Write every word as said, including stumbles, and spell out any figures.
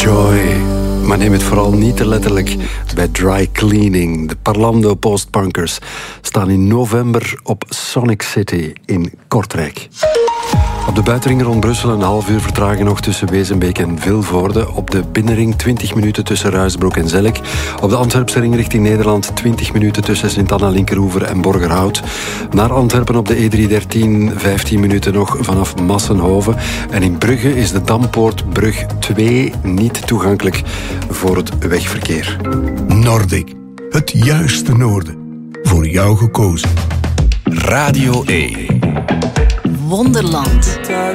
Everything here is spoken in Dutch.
Enjoy. Maar neem het vooral niet te letterlijk bij Dry Cleaning. De Parlando Postpunkers staan in november op Sonic City in Kortrijk. Op de buitenring rond Brussel een half uur vertraging nog tussen Wezenbeek en Vilvoorde. Op de binnenring twintig minuten tussen Ruisbroek en Zellik. Op de Antwerpse ring richting Nederland twintig minuten tussen Sint-Anna, Linkeroever en Borgerhout. Naar Antwerpen op de E driehonderddertien vijftien minuten nog vanaf Massenhoven. En in Brugge is de Dampoortbrug twee niet toegankelijk voor het wegverkeer. Nordic, het juiste noorden. Voor jou gekozen. Radio één. Wonderland.